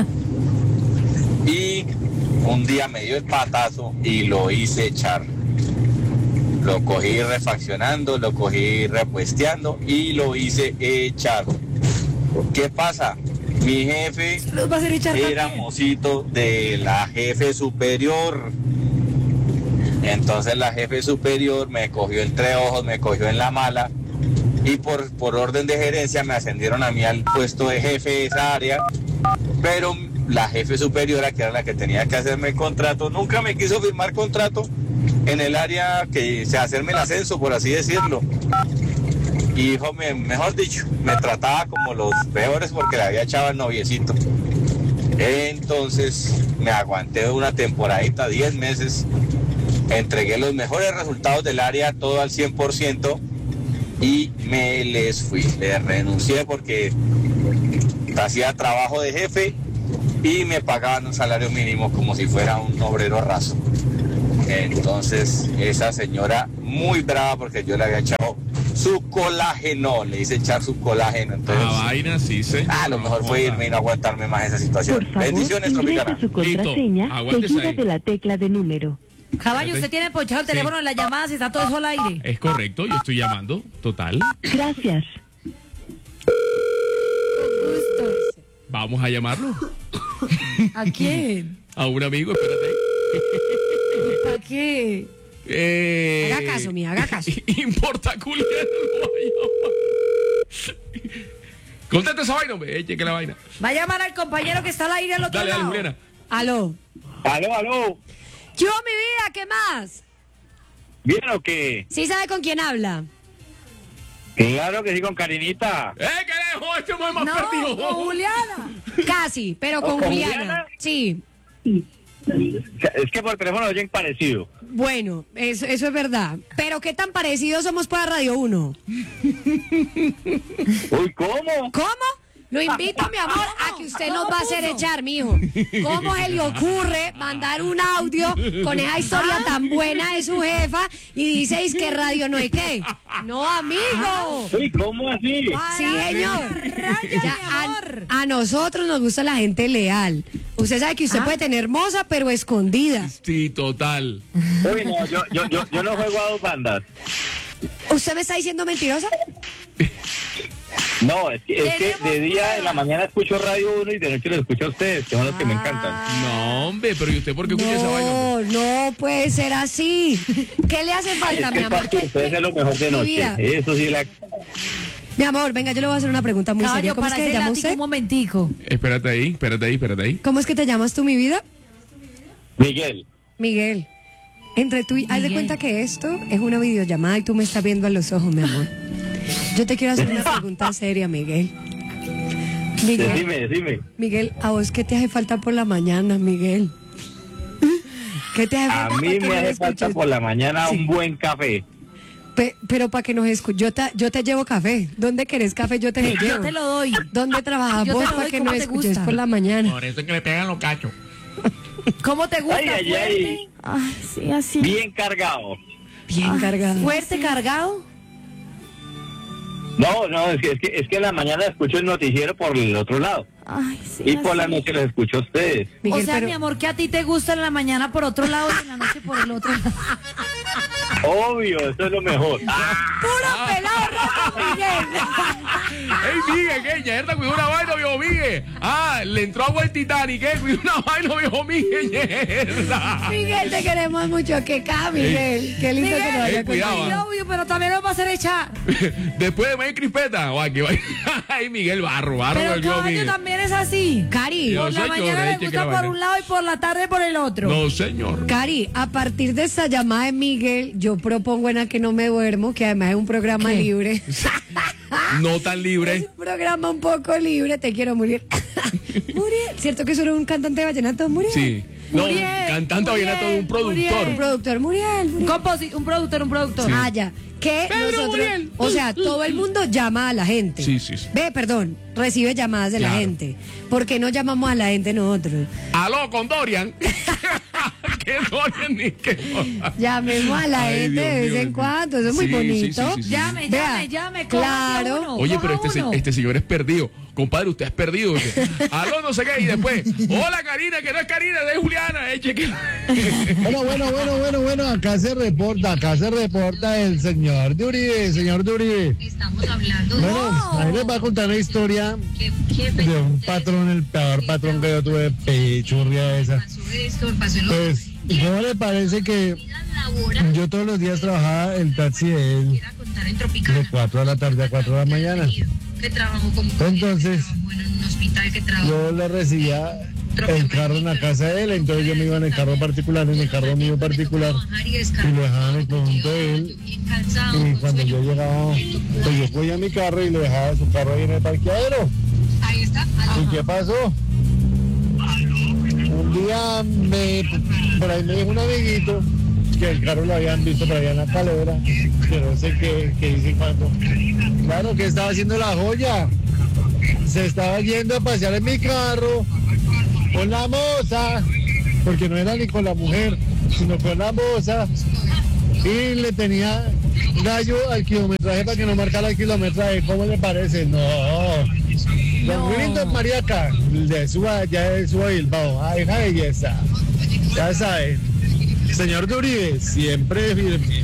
Y un día me dio el patazo y lo hice echar. Lo cogí refaccionando, lo cogí repuesteando y lo hice echar. ¿Qué pasa? Mi jefe era mocito de la jefe superior. Entonces la jefe superior me cogió entre ojos, me cogió en la mala y por, por orden de gerencia me ascendieron a mí al puesto de jefe de esa área, pero la jefe superiora, que era la que tenía que hacerme el contrato, nunca me quiso firmar contrato en el área que se hacerme el ascenso, por así decirlo. Y hijo, me, mejor dicho, me trataba como los peores porque le había echado el noviecito. Entonces me aguanté una temporadita, diez meses, entregué los mejores resultados del área, todo al cien por ciento, y me les fui. Le renuncié porque hacía trabajo de jefe y me pagaban un salario mínimo como si fuera un obrero raso. Entonces esa señora muy brava porque yo le había echado su colágeno, le hice echar su colágeno. Entonces, la vaina, sí, señor. Ah, lo mejor fue irme y no aguantarme más esa situación. Por favor, bendiciones, Tropicana. su contraseña seguida de la tecla de número. Caballo, usted tiene ponchado el Sí. teléfono en las llamadas y está todo eso al aire. Es correcto, yo estoy llamando, total. Gracias. Vamos a llamarlo. ¿A quién? A un amigo, espérate. ¿Para qué? Eh, Haga caso, mía, haga caso. Importaculiana lo va a llamar. Contesta esa vaina, hombre. Eche que la vaina. Va a llamar al compañero que está al aire al otro Dale, dale, lado. Juliana. Aló. Aló, aló. Yo, mi vida, ¿qué más? ¿Bien o qué? ¿Sí sabe con quién habla? Claro que sí, con Karinita. ¡Eh, que lejos! Este es más No, perdido. con Juliana. Casi, pero con ¿Con Juliana. Juliana? Sí. Es que por teléfono oyen parecido. Bueno, eso, eso es verdad. Pero ¿qué tan parecidos somos para Radio uno? Uy, ¿cómo? ¿Cómo? Lo invito, mi amor, a que usted nos va a hacer echar, mijo. ¿Cómo se le ocurre mandar un audio con esa historia tan buena de su jefa y diceis que radio no hay qué? No, amigo. Uy, ¿cómo así? Sí, señor. Ya, a, a nosotros nos gusta la gente leal. Usted sabe que usted puede tener moza, pero escondida. Sí, total. Uy, no, yo, yo, yo, yo no juego a dos bandas. ¿Usted me está diciendo mentirosa? No, es que, es que de día en la mañana escucho Radio uno y de noche lo escucho a ustedes, que son los que me encantan. No, hombre, pero ¿y usted por qué escucha esa vaina? No, no puede ser así. ¿Qué le hace falta, Es mi que amor? para que ustedes es lo mejor de Mi noche. vida. Eso sí, la... Mi amor, venga, yo le voy a hacer una pregunta muy Caballo, seria. ¿Cómo es para que te ese llamas látigo usted? un momentico. Espérate ahí, espérate ahí, espérate ahí. ¿Cómo es que te llamas tú, mi vida? Miguel. Miguel. Entre tú y... Haz de Miguel. cuenta que esto es una videollamada y tú me estás viendo a los ojos, mi amor. Yo te quiero hacer una pregunta seria, Miguel. Miguel, Decime, decime. Miguel, ¿a vos qué te hace falta por la mañana, Miguel? ¿Qué te hace A falta? mí para que me nos hace falta escuches? por la mañana Sí. un buen café. Pe- pero para que nos escuches, yo te, yo te llevo café. ¿Dónde querés café? Yo te lo llevo. Yo te lo doy. ¿Dónde trabajas Yo te vos lo para doy que como nos te escuches gusta. por la mañana? Por eso es que le pegan los cachos. ¿Cómo te gusta? Ay, ay, fuerte? ay. Ay, sí, así. Bien cargado. Bien cargado. Fuerte, cargado. No, no, es que, es que es que en la mañana escucho el noticiero por el otro lado. Ay, sí. Y por la así. noche los escucho a ustedes. Miguel, o sea, pero- mi amor, que a ti te gusta en la mañana por otro lado y en la noche por el otro lado. Obvio, eso es lo mejor. ¡Puro pelado rojo, Miguel! ¡Ey, Miguel, que ya está cuidó una vaina, viejo Miguel! Ah, le entró agua el Titanic, ¿eh? Cuidó una vaina, viejo Miguel, mierda. Miguel, te queremos mucho. Que ca, Miguel. Qué lindo Miguel, que nos vaya Ey, cuidado, contigo. ah. obvio, pero también lo va a hacer echar. Después de May Crispeta, o aquí va. Ay, Miguel Barro, Barro, Pero el viejo caballo Miguel. también es así. Cari, Yo Por la sé, mañana señor, le eche que gusta la por vaina. un lado y por la tarde por el otro. No, señor. Cari, a partir de esta llamada de Miguel, yo propongo en A Que No Me Duermo, que además es un programa ¿Qué? libre. No tan Es libre. un programa un poco libre. Te quiero, Muriel. Muriel. ¿Cierto que solo un cantante de vallenato, Muriel? Sí. No, Muriel, cantante Muriel, vallenato de un productor. Muriel. Un productor, Muriel. Muriel. Composi- un productor, un productor. Sí. Ah, ya. Que Pedro nosotros, Muriel. o sea, todo el mundo llama a la gente. Sí, sí, sí. Ve, perdón, recibe llamadas de la Claro. gente. ¿Por qué no llamamos a la gente nosotros? Aló, con Dorian. ¿Qué Dorian ni qué? Llamemos a la Ay, gente Dios de vez mío. en cuando, eso es muy Sí, sí, bonito. sí, sí, sí. Llame, Vea, llame, llame. cójase a claro. uno, Oye, pero coja este, se- uno. este señor es perdido. Compadre, usted es perdido. Oye. Aló, no sé qué. Y después, hola Karina, que no es Karina, es Juliana. Eche que... Bueno, bueno, bueno, bueno, bueno, acá se reporta, acá se reporta el señor de Uribe, señor de Uribe. Estamos hablando de... Bueno, ahí les voy a contar una historia ¿Qué, qué de un patrón, el peor patrón que yo tuve, pichurria esa. pasó esto? Pasó el Pues, ¿cómo le parece que laboral. yo todos los días trabajaba el taxi de él Quiera contar en Tropicana. de cuatro de la tarde a cuatro de la mañana? Que trabajó como Entonces, bueno, en un hospital que trabajó. yo le recibía el carro en la casa de él, entonces yo me iba en el carro particular, en el carro mío particular, y y lo dejaba en el conjunto de él. Y cuando yo llegaba, pues yo cogía mi carro y lo dejaba su carro ahí en el parqueadero. Ahí está. ¿Y qué pasó? Un día me, por ahí me dijo un amiguito que el carro lo habían visto por allá en la calera, que no sé qué, qué dice cuando. Claro que estaba haciendo la joya. Se estaba yendo a pasear en mi carro con la moza, porque no era ni con la mujer, sino con la moza, y le tenía gallo al kilometraje para que no marcara el kilometraje. ¿Cómo le parece? No. Don Wilton Mariaca, de Suba, ya de Suba Bilbao. Ay, hija de belleza. Ya saben. Señor de Uribe, siempre firme.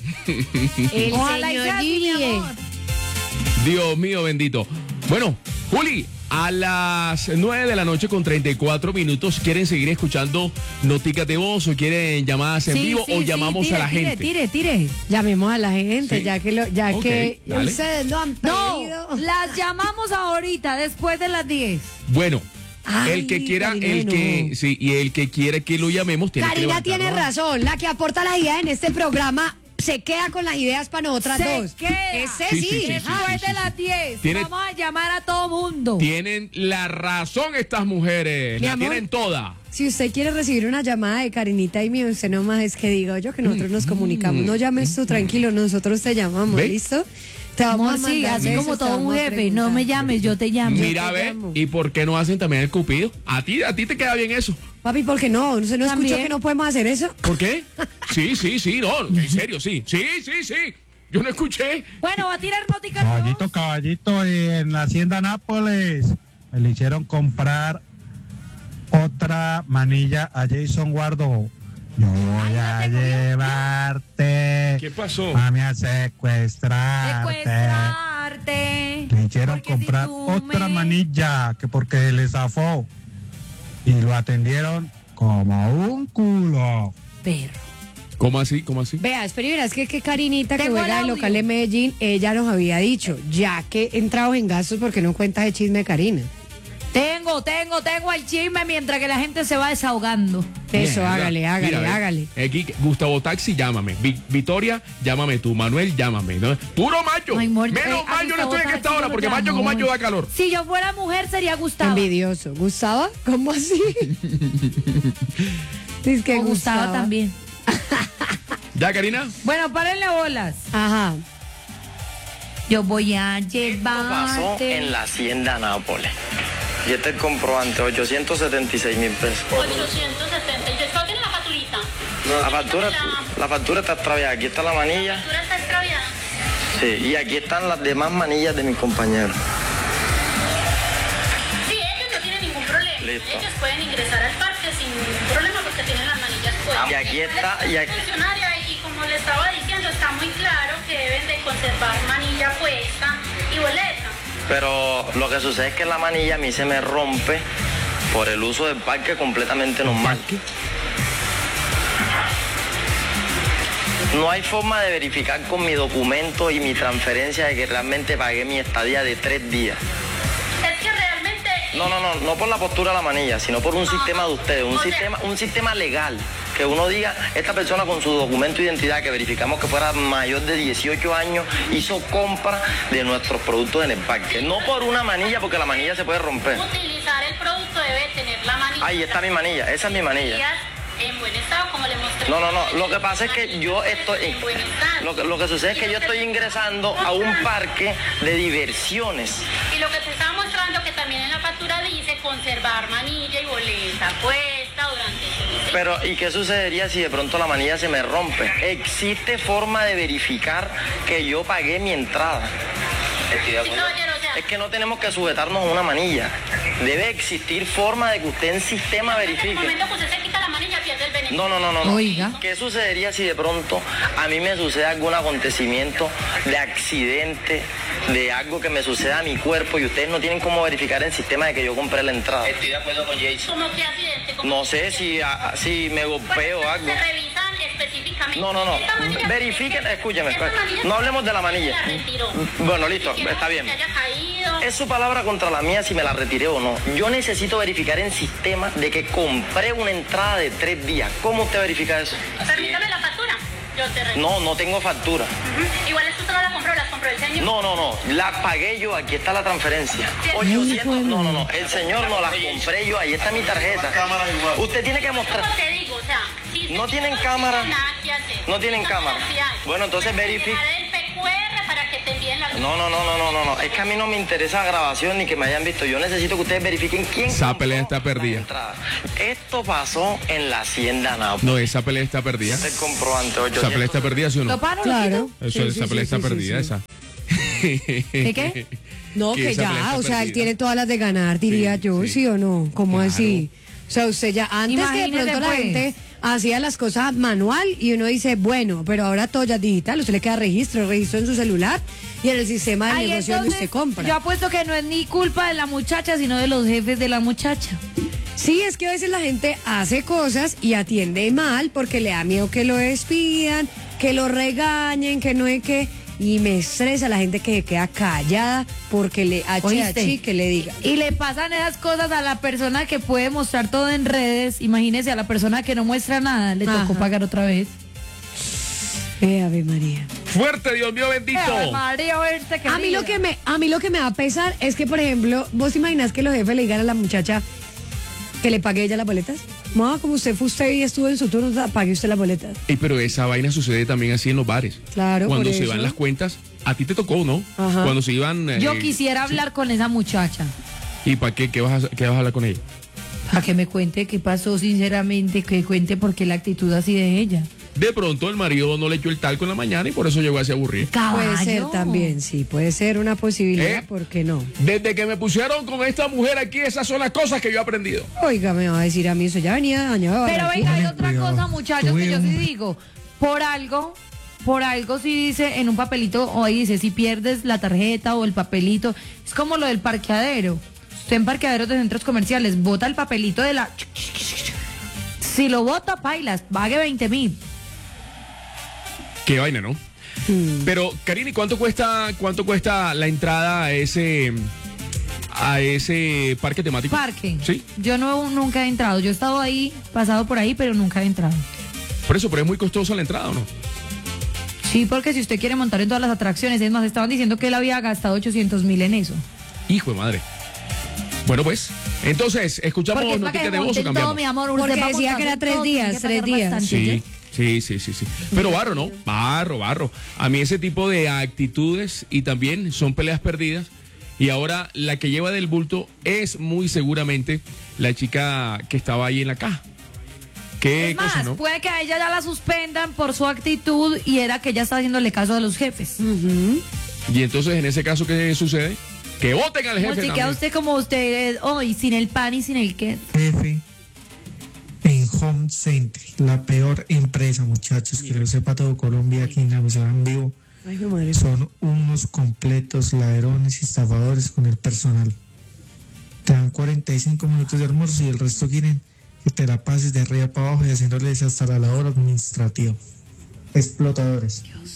El Ojalá y señor sea así, mi Uribe. amor. Dios mío, bendito. Bueno, Juli, a las nueve de la noche con treinta y cuatro minutos, ¿quieren seguir escuchando noticas de voz o quieren llamadas en Sí, vivo sí, o sí, llamamos tire, a la tire, gente? Tire, tire, Llamemos a la gente, Sí. ya que lo, ya Ok, que dale. ustedes lo han No, pedido. las llamamos ahorita, después de las diez. Bueno, Ay, el que quiera, Karina, el no. que, sí, y el que quiera que lo llamemos tiene que Karina levantar tiene la mano. razón, la que aporta las ideas en este programa se queda con las ideas para nosotras Se dos. queda. Ese Sí, sí. sí, sí, sí. Después de las diez. Tiene- Vamos a llamar a todo mundo. Tienen la razón estas mujeres, Mi la amor. tienen toda. Si usted quiere recibir una llamada de Karinita y mío, usted nomás es que diga yo que nosotros nos comunicamos. No llames tú, tranquilo, nosotros te llamamos, ¿Ve? ¿listo? Te vamos Amor, a sí, mandar así besos, como te todo un vamos a jefe. preguntar. No me llames, yo te llamo. Mira, te ve, llamo. ¿y por qué no hacen también el cupido? A ti, a ti te queda bien eso. Papi, ¿por qué no? ¿Usted no escuchó También. que no podemos hacer eso? ¿Por qué? Sí, sí, sí, no, en serio, sí. Sí, sí, sí. Yo no escuché. Bueno, va a tirar noticas. Caballito, caballito, y en la hacienda Nápoles me le hicieron comprar otra manilla a Jason Guardo. Yo voy a llevarte, ¿Qué pasó? mami, a secuestrarte. Secuestrarte. Le hicieron Porque si comprar tú otra me- manilla que porque le zafó y lo atendieron como un culo. Perro. ¿Cómo así? ¿Cómo así? Vea, espera y verás que, que Karinita, que Tengo el juega de audio. local de Medellín, ella nos había dicho, ya que entramos en gastos, porque no cuentas de chisme de Karina. Tengo, tengo, tengo el chisme mientras que la gente se va desahogando. Eso, Mierda. hágale, hágale, Mira, ve, hágale. Aquí, Gustavo Taxi, llámame. Vi- Victoria, llámame tú. Manuel, llámame. ¿no? Puro macho. Ay, amor, Menos eh, a mal yo no Gustavo estoy en esta Taxi hora lo porque llamo. macho con macho da calor. Si yo fuera mujer sería Gustavo. Envidioso. ¿Gustava? ¿Cómo así? Dice que O Gustavo Gustava también. ¿Ya, Karina? Bueno, párenle bolas. Ajá. Yo voy a Pasó llevarte. en la hacienda Nápoles. Y este es el comprobante, ochocientos setenta y seis mil pesos. ochocientos setenta. ¿Y después tiene la facturita? La factura, la factura está extraviada. Aquí está la manilla. La factura está extraviada. Sí, y aquí están las demás manillas de mis compañeros. Sí, ellos no tienen ningún problema. Listo. Ellos pueden ingresar al parque sin ningún problema porque tienen las manillas puestas. Y aquí está, y aquí- Funcionaria, y como le estaba diciendo, está muy claro que deben de conservar manilla puesta y boleta. Pero lo que sucede es que la manilla a mí se me rompe por el uso del parque completamente normal. No hay forma de verificar con mi documento y mi transferencia de que realmente pagué mi estadía de tres días. Es que realmente... No, no, no, no por la postura de la manilla, sino por un sistema de ustedes, un O sea- sistema, un sistema legal. Que uno diga, esta persona con su documento de identidad, que verificamos que fuera mayor de dieciocho años, hizo compra de nuestros productos en el parque. No por una manilla, porque la manilla se puede romper. Utilizar el producto debe tener la manilla. Ahí está mi manilla, esa es mi manilla. En buen estado, como le mostré. No, no, no, lo que pasa es que yo estoy... En buen estado. Lo que, lo que sucede es que yo estoy ingresando a un parque de diversiones. Y lo que te estaba mostrando que también en la factura dice conservar manilla y boleta puesta durante ese Pero, ¿y qué sucedería si de pronto la manilla se me rompe? ¿Existe forma de verificar que yo pagué mi entrada? Estoy de acuerdo. Es que no tenemos que sujetarnos a una manilla. Debe existir forma de que usted en sistema En el verifique. momento que usted se quita la manilla pierde el beneficio. No, no, no, no, no. Oiga. ¿Qué sucedería si de pronto a mí me sucede algún acontecimiento de accidente, de algo que me suceda a mi cuerpo y ustedes no tienen cómo verificar el sistema de que yo compré la entrada? Estoy de acuerdo con Jason. ¿Cómo que accidente? ¿Cómo No sé si, a- si me golpeo o algo. se revisan específicamente? No, no, no. Esta manilla- Verifiquen, escúcheme. esta manilla- No hablemos de la manilla. La retiró. Bueno, listo, Que no está bien. se haya caído. Es su palabra contra la mía si me la retiré o no. Yo necesito verificar en sistema de que compré una entrada de tres días. ¿Cómo usted verifica eso? Permítame la factura. Yo te reviso. No, no tengo factura. Ujú. Igual es que usted no la compró, las compró el señor. No, no, no. La pagué yo. Aquí está la transferencia. ochocientos. No, no, no. El señor no las compré yo. Ahí está mi tarjeta. Usted tiene que mostrar. Como te digo, o sea, si No usted tienen no cámara. tiene nada que hacer. No tienen Entonces, cámara. así hay. Bueno, entonces Tienes que verifique. llenar el P Q R para que te envíen la... No, no, no, no, no, no, no. Es que a mí no me interesa grabación ni que me hayan visto. Yo necesito que ustedes verifiquen quién Esa pelea está perdida. entrada. Esto pasó en la hacienda Nápoles. No, esa pelea está perdida. Este es el comprobante Esa pelea está perdida, ¿sí o no? ¿Lo paro, Claro. Eso, Sí, esa sí, pelea sí, está sí, perdida, sí, sí. esa. ¿Qué qué? No, Que que, esa pelea ya, está o sea, él perdida. tiene todas las de ganar, diría Sí, yo, sí. sí. o no? ¿Cómo Claro. así? O sea, usted ya, antes que de Imagínese, pronto la pues. gente hacía las cosas manual y uno dice, bueno, pero ahora todo ya es digital, usted le queda registro, registro en su celular y en el sistema de Ay, negocio donde entonces, usted compra. yo apuesto que no es ni culpa de la muchacha, sino de los jefes de la muchacha. Sí, es que a veces la gente hace cosas y atiende mal porque le da miedo que lo despidan, que lo regañen, que no es que... Y me estresa la gente que se queda callada porque le H ¿Oíste? H que le diga. Y le pasan esas cosas a la persona que puede mostrar todo en redes. Imagínese a la persona que no muestra nada, le tocó Ajá. pagar otra vez. Eh, Ave María. Fuerte, Dios mío bendito. Ay, María, verte, A mí lo que me, a mí lo que me va a pesar es que, por ejemplo, vos te imaginas que los jefes le digan a la muchacha que le pague ella las boletas. No, como usted fue usted y estuvo en su turno, pague usted las boletas. Ey, pero esa vaina sucede también así en los bares. Claro, Cuando por se eso. van las cuentas, a ti te tocó, ¿no? Ajá. Cuando se iban... eh, Yo quisiera hablar con esa muchacha. ¿Y para qué? ¿Qué vas, a, ¿Qué vas a hablar con ella? Para que me cuente qué pasó sinceramente, que cuente por qué la actitud así de ella. De pronto el marido no le echó el talco en la mañana y por eso llegó a se aburrir. Puede ser Caballo. también, sí, puede ser una posibilidad, ¿Eh? ¿por qué no? Desde que me pusieron con esta mujer aquí, esas son las cosas que yo he aprendido. Oiga, me va a decir a mí, eso ya venía dañado. Pero aquí. venga, hay otra cosa, muchachos, que yo sí digo. Por algo, por algo sí dice en un papelito, o ahí dice, si pierdes la tarjeta o el papelito, es como lo del parqueadero. Usted en parqueaderos de centros comerciales, bota el papelito de la... Si lo bota, pailas, pague veinte mil. Qué vaina, ¿no? Mm. Pero, Karina, ¿y cuánto cuesta, cuánto cuesta la entrada a ese, a ese parque temático? Parque. Sí. Yo no, nunca he entrado. Yo he estado ahí, pasado por ahí, pero nunca he entrado. Por eso, pero es muy costosa la entrada, ¿o no? Sí, porque si usted quiere montar en todas las atracciones, es más, estaban diciendo que él había gastado ochocientos mil en eso. Hijo de madre. Bueno, pues, entonces, escuchamos noticias de voz o cambiamos. Todo, mi amor, porque decía que era tres días, tres días. Sí. Sí, sí, sí, sí. Pero barro, ¿no? Barro, barro. A mí ese tipo de actitudes y también son peleas perdidas. Y ahora la que lleva del bulto es muy seguramente la chica que estaba ahí en la caja. ¿Qué es más, cosa, no? Puede que a ella ya la suspendan por su actitud y era que ella está haciéndole caso a los jefes. Uh-huh. Y entonces, en ese caso, ¿qué sucede? Que voten al jefe. Como si queda usted como usted hoy, sin el pan y sin el qué. Jefe. En Home Center, la peor empresa, muchachos, que lo sepa todo Colombia, aquí en la en vivo. Ay, no, madre. Son unos completos ladrones y estafadores con el personal. Te dan cuarenta y cinco minutos de almuerzo y el resto quieren que te la pases de arriba para abajo y haciéndoles hasta la labor administrativa. Explotadores. Dios.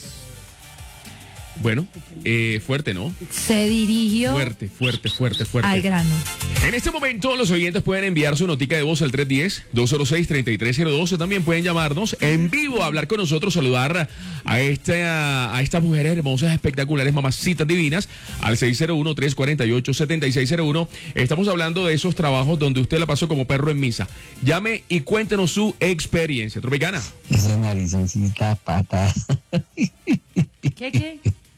Bueno, eh, fuerte, ¿no? Se dirigió fuerte, fuerte, fuerte, fuerte. al grano. En este momento los oyentes pueden enviar su notica de voz al tres uno cero, dos cero seis, tres tres cero dos. También pueden llamarnos en vivo a hablar con nosotros, saludar a, esta, a estas mujeres hermosas, espectaculares, mamacitas divinas al seis cero uno, tres cuatro ocho, siete seis cero uno. Estamos hablando de esos trabajos donde usted la pasó como perro en misa. Llame y cuéntenos su experiencia. Tropicana. Esa narizoncita pata. ¿Qué, qué?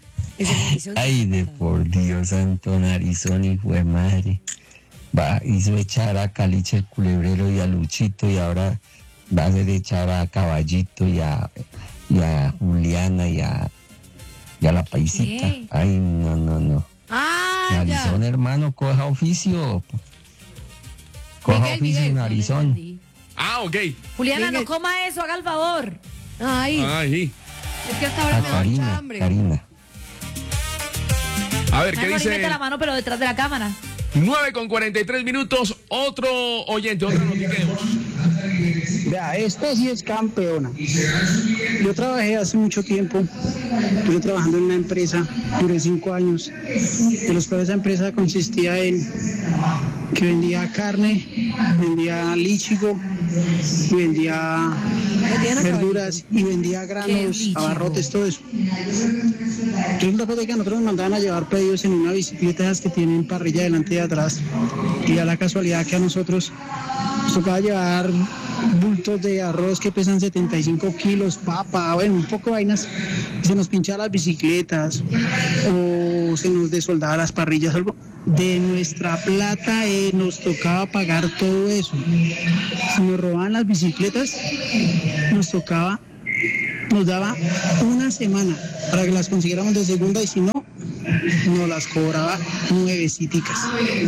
Ay, de por Dios, santo narizón, hijo de madre. Va, hizo echar a Caliche el culebrero y a Luchito y ahora va a hacer echar a Caballito y a, y a Juliana y a, y a la paisita. ¿Qué? Ay, no, no, no. Ah, narizón, ya. hermano, coja oficio. Coja Miguel, oficio, Miguel, narizón. Ah, ok. Juliana, Miguel. no coma eso, haga el favor. Ay, Ay. es que hasta ahora A me da mucha Karina, hambre. Karina. A ver, ¿qué Ay, dice? mete la mano, pero detrás de la cámara. nueve con cuarenta y tres minutos. Otro oyente, otra noticia de voz. Vea, esta sí es campeona. Yo trabajé hace mucho tiempo, estuve trabajando en una empresa, duré cinco años, de los cuales esa empresa consistía en que vendía carne, vendía líchigo, y vendía verduras y vendía granos, abarrotes, todo eso. Resulta que a nosotros nos mandaban a llevar pedidos en una bicicleta esas que tienen parrilla delante y atrás, y a la casualidad que a nosotros nos tocaba llevar bultos de arroz que pesan setenta y cinco kilos, papa, bueno, un poco de vainas, se nos pinchaba las bicicletas o se nos desoldaba las parrillas, algo. De nuestra plata eh, nos tocaba pagar todo eso. Si nos robaban las bicicletas, nos tocaba, nos daba una semana para que las consiguiéramos de segunda y si no, nos las cobraba nueveciticas.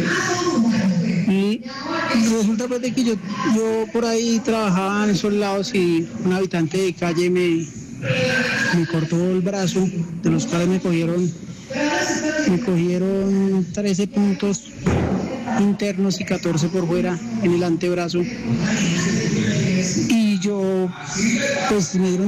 Y resulta pues de que yo, yo por ahí trabajaba en esos lados y un habitante de calle me, me cortó el brazo, de los cuales me cogieron, me cogieron trece puntos internos y catorce por fuera en el antebrazo. Y yo, pues me dieron